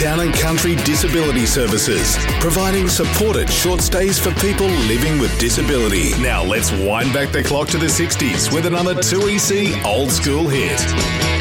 Town and Country Disability Services, providing supported short stays for people living with disability. Now let's wind back the clock to the 60s with another 2EC old school hit.